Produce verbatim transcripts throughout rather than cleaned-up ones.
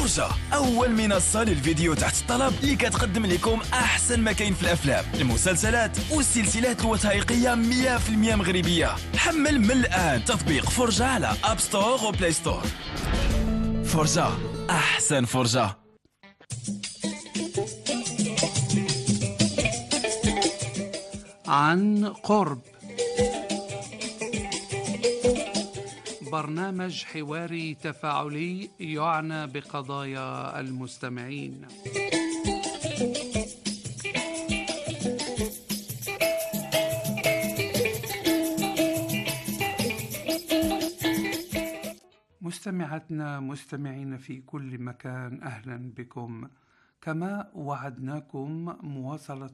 فرجة، أول منصة للفيديو تحت الطلب اللي كتقدم لكم أحسن ما كاين في الأفلام، المسلسلات والسلسلات الوثائقية مية بالمية مغربية. حمل من الآن تطبيق فرجة على أب ستور وبلاي ستور. فرجة، أحسن فرجة. عن قرب، برنامج حواري تفاعلي يعنى بقضايا المستمعين. مستمعاتنا مستمعين في كل مكان، أهلا بكم. كما وعدناكم مواصلة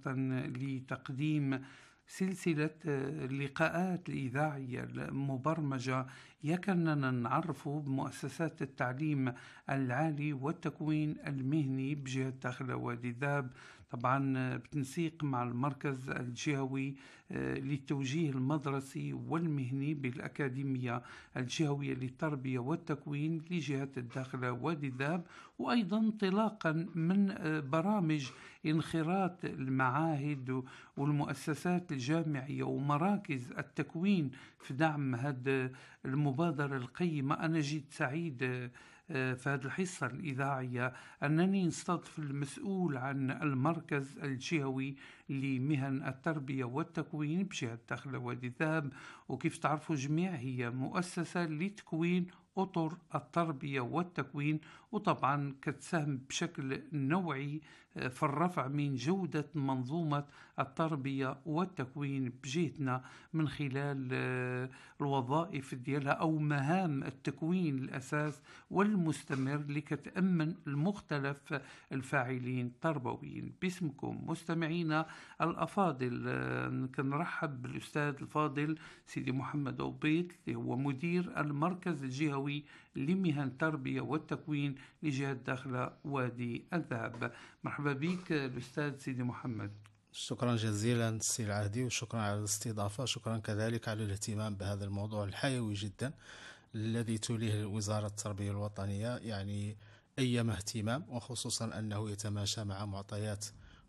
لتقديم سلسلة اللقاءات الإذاعية المبرمجة يكننا نعرف بمؤسسات التعليم العالي والتكوين المهني بجهة داخلة وادي الذهب، طبعا بتنسيق مع المركز الجهوي للتوجيه المدرسي والمهني بالأكاديمية الجهوية للتربية والتكوين لجهة الداخلة وادي الذهب، وأيضا انطلاقا من برامج انخراط المعاهد والمؤسسات الجامعية ومراكز التكوين في دعم هذه المبادرة القيمة. أنا جد سعيد في هذه الحصة الإذاعية أنني نستضيف المسؤول عن المركز الجهوي لمهن التربية والتكوين بجهة داخلة وادي الذهب، وكيف تعرفوا جميع هي مؤسسة لتكوين أطر التربية والتكوين، وطبعا كتساهم بشكل نوعي في الرفع من جودة منظومة التربية والتكوين بجهتنا من خلال الوظائف ديالها أو مهام التكوين الأساس والمستمر لكتأمن المختلف الفاعلين التربويين. باسمكم مستمعينا الأفاضل كنرحب بالأستاذ الفاضل سيدي محمد أوبيت اللي هو مدير المركز الجهوي لمهن التربية والتكوين لجهة داخلة وادي الذهب. مرحبا بك الأستاذ سيدي محمد. شكرا جزيلا سي العهدي، وشكرا على الاستضافة، شكرا كذلك على الاهتمام بهذا الموضوع الحيوي جدا الذي توليه وزارة التربية الوطنية، يعني أيما اهتمام، وخصوصا أنه يتماشى مع معطيات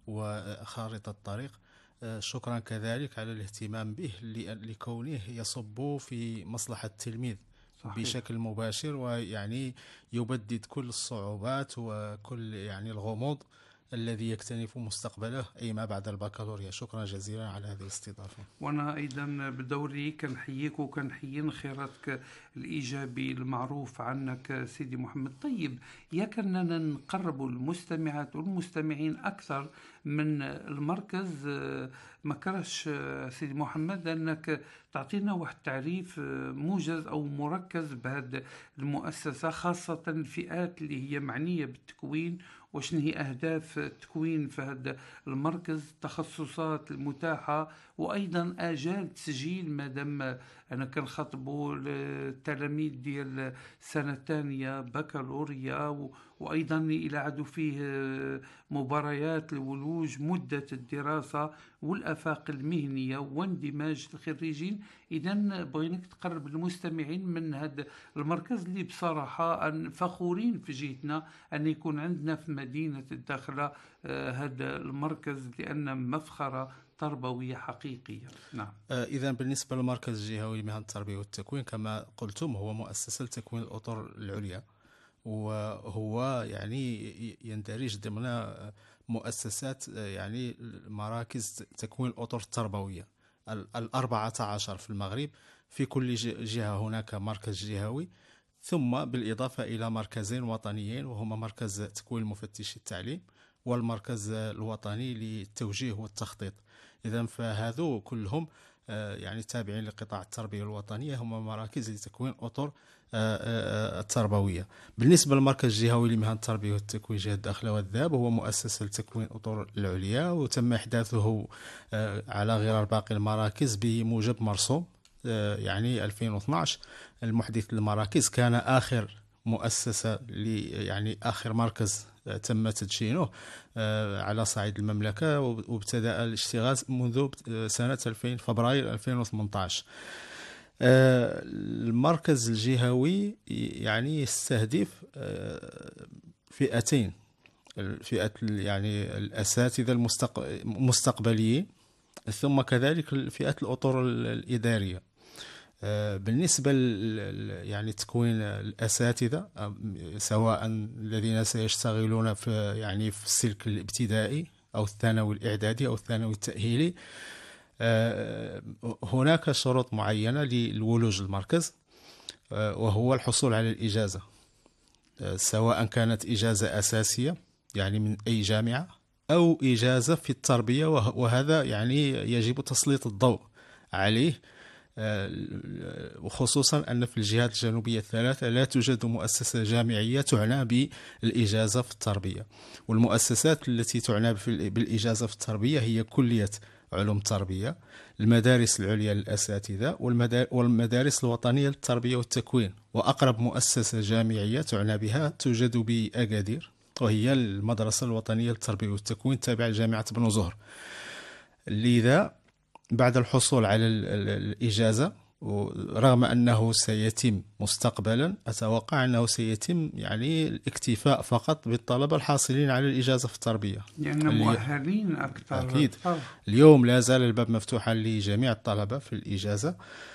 وخارطة الطريق. شكرا كذلك على الاهتمام به لكونه يصب في مصلحة التلميذ صحيح. بشكل مباشر، ويعني يبدد كل الصعوبات وكل يعني الغموض الذي يكتنف مستقبله أي ما بعد البكالوريا. شكرا جزيلا على هذه الاستضافة. وأنا أيضا بدوري كنحييك وكنحيي انخراطك الإيجابي المعروف عنك سيدي محمد. طيب، يكننا نقرب المستمعات والمستمعين أكثر من المركز. ما كرهش سيدي محمد أنك تعطينا واحد تعريف موجز أو مركز بهذه المؤسسة، خاصة الفئات اللي هي معنية بالتكوين، وشن هي أهداف التكوين في هذا المركز، التخصصات المتاحة، وأيضا آجال تسجيل مادام أنا كنخاطبوا التلاميذ ديال السنة الثانية بكالوريا، وأيضا إلى عدو فيه مباريات الولوج، مدة الدراسة والآفاق المهنية واندماج الخريجين. إذن بغيناك تقرب المستمعين من هذا المركز اللي بصراحة فخورين في جهتنا أن يكون عندنا في مدينة الداخلة هذا المركز، لأن مفخرة تربوية حقيقية. نعم. إذا بالنسبة للمركز الجهوي لمهن التربية والتكوين كما قلتم هو مؤسسة لتكوين الأطر العليا، وهو يعني يندرج ضمن مؤسسات يعني مراكز تكوين الأطر التربوية الأربعة عشر في المغرب. في كل جهة هناك مركز جهوي، ثم بالإضافة إلى مركزين وطنيين، وهما مركز تكوين المفتش التعليم والمركز الوطني للتوجيه والتخطيط. إذن فهذو كلهم يعني تابعين لقطاع التربية الوطنية، هم مراكز لتكوين أطر التربوية. بالنسبة للمركز الجهوي لمهن التربية والتكوين جهة داخلة والذهب، هو مؤسسة لتكوين أطر العليا، وتم إحداثه على غرار باقي المراكز بموجب مرسوم يعني ألفين واثناعش. المحدث للمراكز كان آخر مؤسسة يعني آخر مركز تم تدشينه على صعيد المملكة، وابتدأ الاشتغال منذ سنة ألفين فبراير ألفين وثمانية عشر. المركز الجهوي يعني يستهدف فئتين، الفئة يعني الأساتذة المستقبليين، ثم كذلك فئة الأطر الإدارية. بالنسبة يعني تكوين الأساتذة سواء الذين سيشتغلون في يعني في السلك الابتدائي أو الثانوي الإعدادي أو الثانوي التأهيلي، هناك شروط معينة للولوج المركز، وهو الحصول على الإجازة، سواء كانت إجازة أساسية يعني من أي جامعة أو إجازة في التربية، وهذا يعني يجب تسليط الضوء عليه، وخصوصا أن في الجهات الجنوبية الثلاثة لا توجد مؤسسة جامعية تعنى بالإجازة في التربية. والمؤسسات التي تعنى بالإجازة في التربية هي كلية علوم التربية، المدارس العليا للأساتذة، والمدارس الوطنية للتربية والتكوين. وأقرب مؤسسة جامعية تعنى بها توجد بأكادير، وهي المدرسة الوطنية للتربية والتكوين تابعة لجامعة بن زهر. لذا بعد الحصول على الإجازة، رغم أنه سيتم مستقبلا، أتوقع أنه سيتم يعني الاكتفاء فقط بالطلبة الحاصلين على الإجازة في التربية، لأن يعني مؤهلين أكثر. أكيد. اليوم لا زال الباب مفتوحا لجميع الطلبة في الإجازة.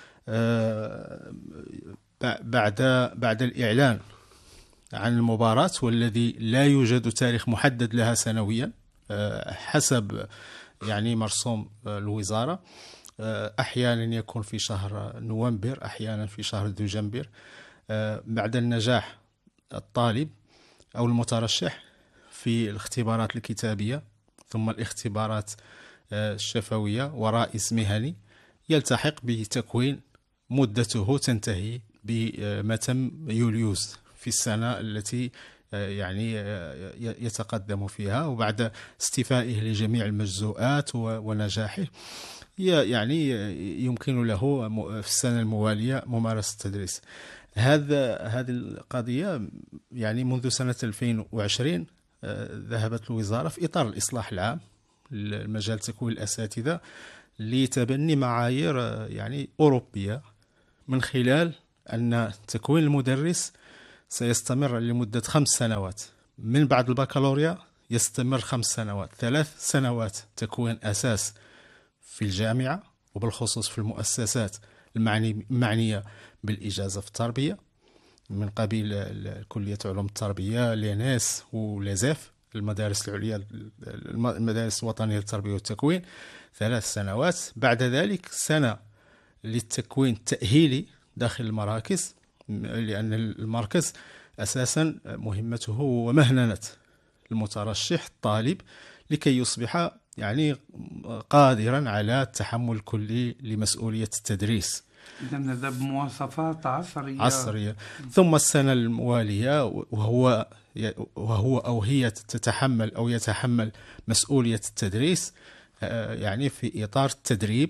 بعد بعد الإعلان عن المباراة، والذي لا يوجد تاريخ محدد لها سنويا حسب يعني مرسوم الوزارة، أحيانا يكون في شهر نوفمبر، أحيانا في شهر دجنبر، بعد النجاح الطالب أو المترشح في الاختبارات الكتابية ثم الاختبارات الشفوية ورئيس مهني، يلتحق بتكوين مدته تنتهي بمتم يوليوز في السنة التي يعني يتقدم فيها، وبعد استيفائه لجميع المجزوءات ونجاحه يعني يمكن له في السنة الموالية ممارسة التدريس. هذا هذه القضية يعني منذ سنة ألفين وعشرين ذهبت الوزارة في إطار الإصلاح العام لمجال تكوين الأساتذة لتبني معايير يعني أوروبية، من خلال أن تكوين المدرس سيستمر لمدة خمس سنوات، من بعد البكالوريا يستمر خمس سنوات، ثلاث سنوات تكوين أساس في الجامعة وبالخصوص في المؤسسات المعنية بالإجازة في التربية، من قبيل كلية علوم التربية ليناس ولازاف، المدارس العليا، المدارس الوطنية للتربية والتكوين، ثلاث سنوات. بعد ذلك سنة للتكوين التأهيلي داخل المراكز، لأن المركز أساسا مهمته ومهنة المترشح الطالب لكي يصبح يعني قادرا على التحمل الكلي لمسؤولية التدريس. إذن هذا بمواصفات عصرية عصرية. ثم السنة الموالية وهو وهو أو هي تتحمل أو يتحمل مسؤولية التدريس، يعني في إطار التدريب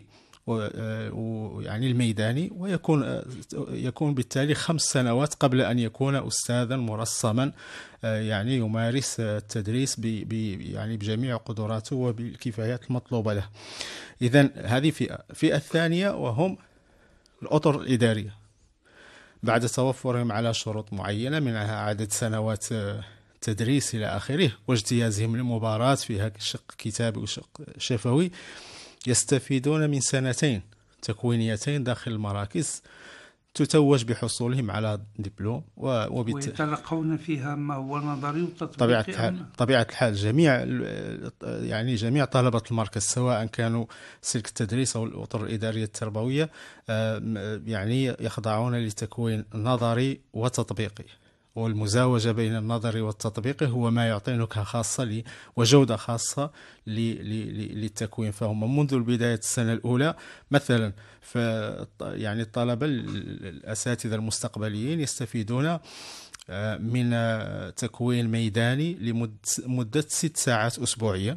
ويعني الميداني، ويكون يكون بالتالي خمس سنوات قبل أن يكون أستاذا مرسما يعني يمارس التدريس ب يعني بجميع قدراته وبالكفايات المطلوبة له. إذن هذه فئة. الفئة الثانية وهم الأطر الإدارية، بعد توفرهم على شروط معينة منها عدد سنوات تدريس إلى آخره، واجتيازهم للمباراة في هذا الشق كتابي وشق شفوي، يستفيدون من سنتين تكوينيتين داخل المراكز تتوج بحصولهم على دبلوم، وبالت... ويتلقون فيها ما هو نظري وتطبيقي. طبيعة الحال طبيعة الحال جميع يعني جميع طلبة المركز سواء كانوا سلك التدريس أو الأطر الإدارية التربوية يعني يخضعون لتكوين نظري وتطبيقي، والمزاوجة بين النظري والتطبيقي هو ما يعطي نكهة خاصة لي وجودة خاصة للتكوين. فهم منذ البداية السنة الأولى مثلا ف يعني الطلبة الأساتذة المستقبليين يستفيدون من تكوين ميداني لمدة ست ساعات أسبوعيا،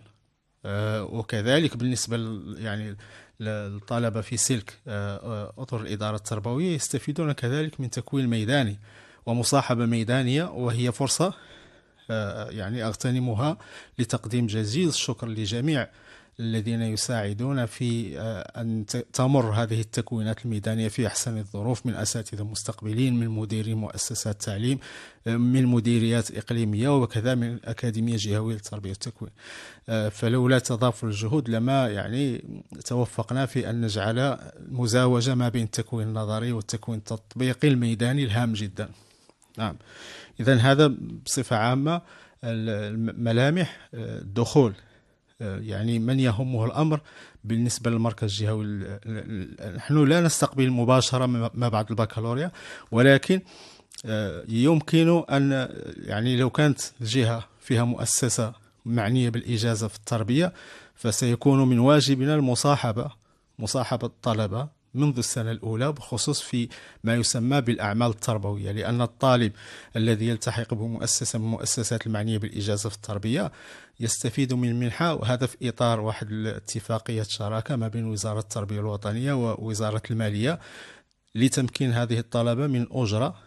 وكذلك بالنسبة يعني الطلبة في سلك أطر الإدارة التربوية يستفيدون كذلك من تكوين ميداني ومصاحبة ميدانية، وهي فرصة يعني أغتنمها لتقديم جزيل الشكر لجميع الذين يساعدون في أن تمر هذه التكوينات الميدانية في أحسن الظروف، من أساتذة مستقبلين، من مديري مؤسسات تعليم، من مديريات إقليمية، وكذا من أكاديمية جهوية للتربية والتكوين. فلولا تضافر الجهود لما يعني توفقنا في أن نجعل مزاوجة ما بين التكوين النظري والتكوين التطبيقي الميداني الهام جدا. نعم. إذن هذا بصفة عامة ملامح الدخول، يعني من يهمه الأمر بالنسبة للمركز الجهوي. نحن لا نستقبل مباشرة ما بعد البكالوريا، ولكن يمكن أن يعني لو كانت الجهة فيها مؤسسة معنية بالإجازة في التربية، فسيكون من واجبنا المصاحبة مصاحبة الطلبة منذ السنة الأولى، بخصوص في ما يسمى بالأعمال التربوية، لأن الطالب الذي يلتحق بمؤسسة من المؤسسات المعنية بالإجازة في التربية يستفيد من المنحة، وهذا في إطار واحد الاتفاقية شراكة ما بين وزارة التربية الوطنية ووزارة المالية لتمكين هذه الطلبة من أجرة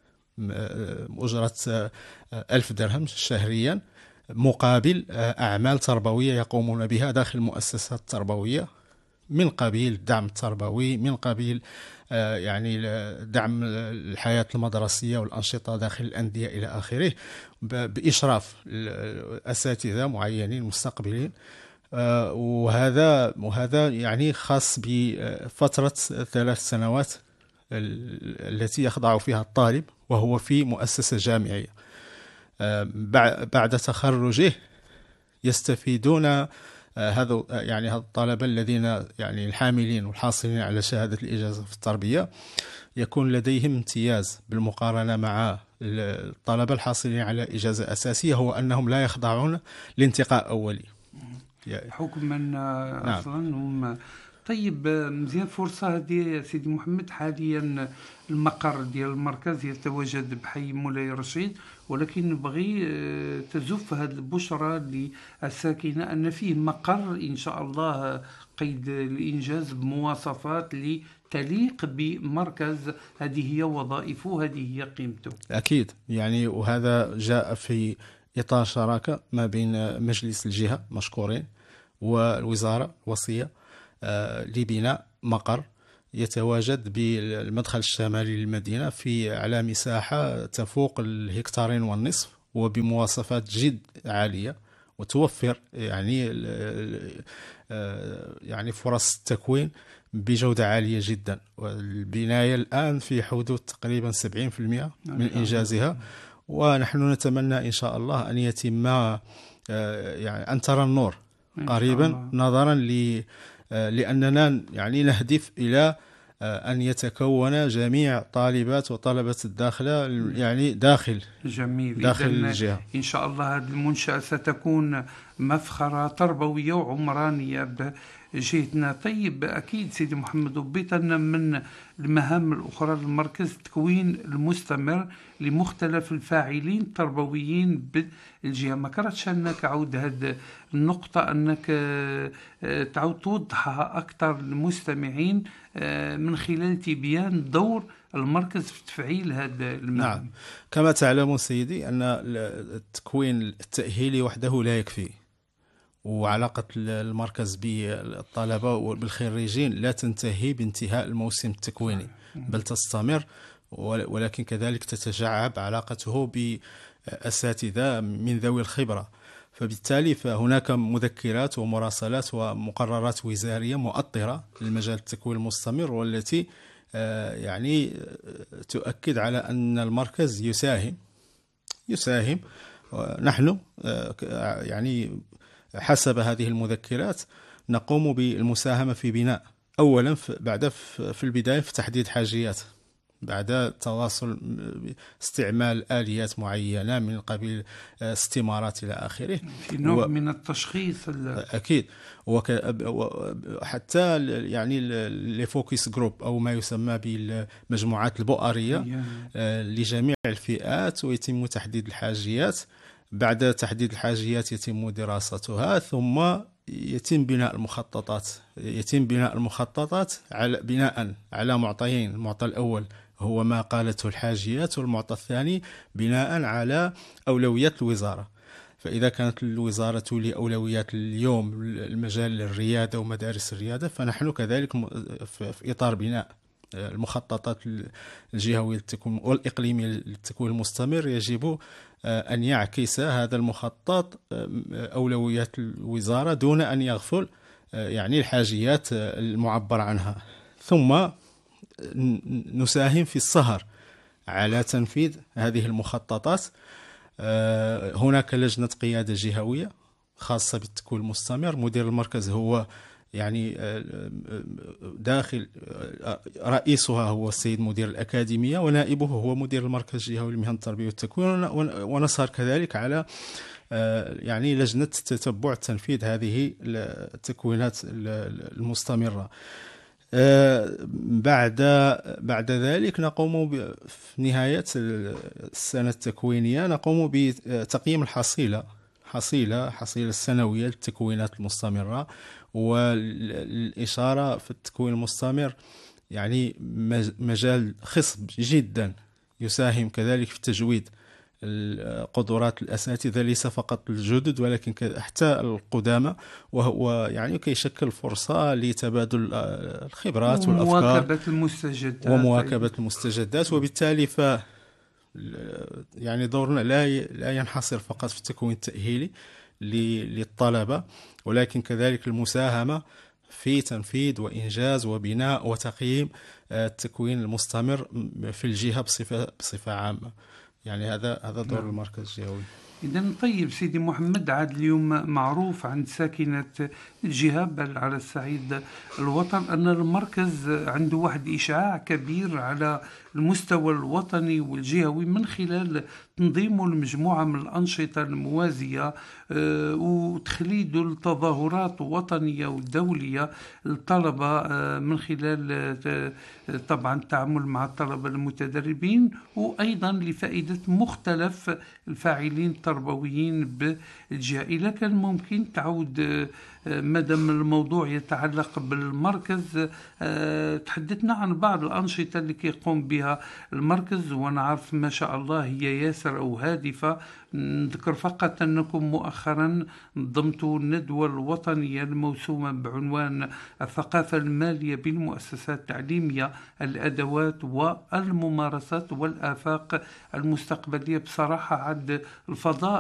أجرة ألف درهم شهريا مقابل أعمال تربوية يقومون بها داخل المؤسسات التربوية، من قبيل الدعم التربوي، من قبيل يعني دعم الحياة المدرسية والأنشطة داخل الأندية إلى آخره، بإشراف أساتذة معينين مستقبلين. وهذا وهذا يعني خاص بفترة ثلاث سنوات التي يخضع فيها الطالب وهو في مؤسسة جامعية. بعد تخرجه يستفيدون هذا يعني هذا الطلبة الذين يعني الحاملين والحاصلين على شهادة الإجازة في التربية يكون لديهم امتياز بالمقارنة مع الطلبة الحاصلين على إجازة أساسية، هو أنهم لا يخضعون لانتقاء أولي حكما. نعم. أصلا هم طيب مزيان. فرصة هذه سيدي محمد، حاليا المقر ديال المركز يتواجد بحي مولاي رشيد، ولكن نبغي تزف هذه البشرى للساكنة أن فيه مقر إن شاء الله قيد الإنجاز بمواصفات لتليق بمركز. هذه هي وظائفه، هذه هي قيمته. أكيد يعني، وهذا جاء في إطار شراكة ما بين مجلس الجهة مشكورين والوزارة الوصية لبناء مقر يتواجد بالمدخل الشمالي للمدينة في على مساحة تفوق الهكتارين والنصف، وبمواصفات جد عالية، وتوفر يعني يعني فرص التكوين بجودة عالية جدا. والبناية الآن في حدود تقريبا سبعين بالمئة من إنجازها، ونحن نتمنى إن شاء الله أن يتم يعني أن ترى النور قريبا، نظرا ل لأننا يعني نهدف إلى أن يتكون جميع طالبات وطلبة الداخلة يعني داخل جميل داخل الجهة. إن شاء الله هذه المنشأة ستكون مفخرة تربوية وعمرانية بجهتنا. طيب أكيد سيدي محمد، وبيتنا من المهام الأخرى للمركز التكوين المستمر لمختلف الفاعلين التربويين بالجهة. ما كرهتش أنك عود هذه النقطة، أنك تعود توضحها أكثر للمستمعين من خلال تبيان دور المركز في تفعيل هذا المهام. نعم، كما تعلمون سيدي أن التكوين التأهيلي وحده لا يكفي، وعلاقة المركز بالطلبة وبالخريجين لا تنتهي بانتهاء الموسم التكويني، بل تستمر، ولكن كذلك تتشعب علاقته بأساتذة من ذوي الخبرة. فبالتالي فهناك مذكرات ومراسلات ومقررات وزارية مؤطرة للمجال التكوين المستمر، والتي يعني تؤكد على أن المركز يساهم يساهم نحن يعني حسب هذه المذكرات نقوم بالمساهمة في بناء، أولا بعد في البداية في تحديد حاجيات، بعد تواصل استعمال آليات معينة من قبيل استمارات إلى آخره، في نوع و... من التشخيص. أكيد، وك... وحتى يعني الفوكس جروب أو ما يسمى بالمجموعات البؤرية لجميع الفئات، ويتم تحديد الحاجيات. بعد تحديد الحاجيات يتم دراستها، ثم يتم بناء المخططات يتم بناء المخططات على بناء على معطيين. المعطى الأول هو ما قالته الحاجيات، والمعطى الثاني بناء على أولويات الوزارة. فإذا كانت الوزارة تولي أولويات اليوم المجال الريادة ومدارس الريادة، فنحن كذلك في إطار بناء المخططات الجهوية للتكوين والإقليمية للتكوين المستمر يجب أن يعكس هذا المخطط أولويات الوزارة دون أن يغفل يعني الحاجيات المعبر عنها. ثم نساهم في السهر على تنفيذ هذه المخططات. هناك لجنة قيادة جهوية خاصة بالتكوين المستمر، مدير المركز هو يعني داخل رئيسها هو السيد مدير الأكاديمية، ونائبه هو مدير المركز الجهوي لمهن التربية والتكوين. ونسهر كذلك على يعني لجنة تتبع تنفيذ هذه التكوينات المستمرة. بعد بعد ذلك نقوم في نهاية السنة التكوينية نقوم بتقييم الحصيلة حصيلة حصيلة السنوية للتكوينات المستمرة. والإشارة في التكوين المستمر يعني مجال خصب جدا يساهم كذلك في تجويد القدرات الأساتذة، ليس فقط الجدد ولكن حتى القدامى، وهو يعني كيشكل فرصة لتبادل الخبرات والأفكار ومواكبة المستجدات ومواكبة المستجدات. وبالتالي ف يعني دورنا لا لا ينحصر فقط في التكوين التأهيلي للطلبة، ولكن كذلك المساهمة في تنفيذ وإنجاز وبناء وتقييم التكوين المستمر في الجهة بصفة بصفة عامة. يعني هذا هذا دور نعم. المركز الجهوي. إذا طيب سيدي محمد، عاد اليوم معروف عند ساكنة الجهة بل على الصعيد الوطن أن المركز عنده واحد إشعاع كبير على المستوى الوطني والجهوي من خلال تنظيمه لمجموعة من الأنشطة الموازية وتخليد التظاهرات وطنية ودولية للطلبة من خلال طبعا التعامل مع الطلبة المتدربين، وأيضا لفائدة مختلف الفاعلين التربويين بالجهة. إذا كان ممكن تعود مادام الموضوع يتعلق بالمركز تحدثنا عن بعض الأنشطة اللي كيقوم بها المركز، ونعرف ما شاء الله هي ياسر أو هادفة. نذكر فقط أنكم مؤخرا نظمتوا الندوة الوطنية الموسومة بعنوان الثقافة المالية بالمؤسسات التعليمية، الأدوات والممارسات والآفاق المستقبلية. بصراحة عد الفضاء